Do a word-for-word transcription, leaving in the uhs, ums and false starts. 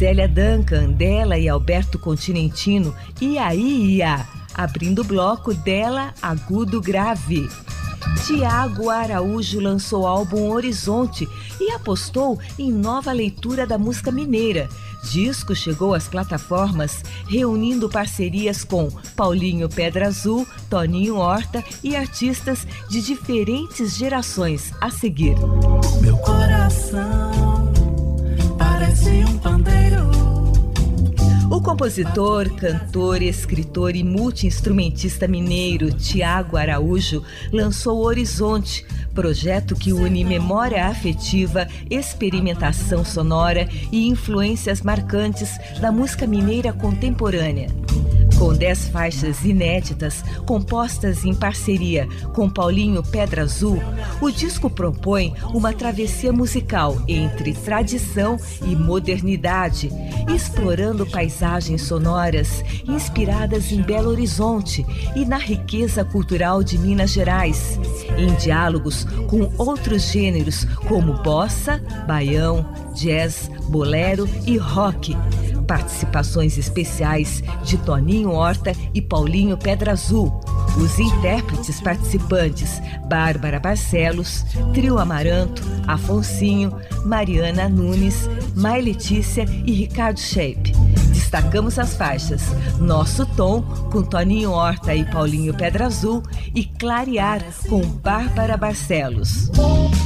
Zélia Duncan, dela e Alberto Continentino, e aí ia, abrindo o bloco dela, Agudo Grave. Tiago Araújo lançou o álbum Horizonte e apostou em nova leitura da música mineira. Disco chegou às plataformas, reunindo parcerias com Paulinho Pedra Azul, Toninho Horta e artistas de diferentes gerações a seguir. Meu coração parece um pandeiro. O compositor, cantor, escritor e multi-instrumentista mineiro Tiago Araújo lançou o Horizonte, projeto que une memória afetiva, experimentação sonora e influências marcantes da música mineira contemporânea. Com dez faixas inéditas, compostas em parceria com Paulinho Pedra Azul, o disco propõe uma travessia musical entre tradição e modernidade, explorando paisagens sonoras inspiradas em Belo Horizonte e na riqueza cultural de Minas Gerais, em diálogos com outros gêneros como bossa, baião, jazz, bolero e rock. Participações especiais de Toninho Horta e Paulinho Pedra Azul. Os intérpretes participantes: Bárbara Barcelos, Trio Amaranto, Afonsinho, Mariana Nunes, Mai Letícia e Ricardo Shape. Destacamos as faixas Nosso Tom, com Toninho Horta e Paulinho Pedra Azul, e Clarear, com Bárbara Barcelos.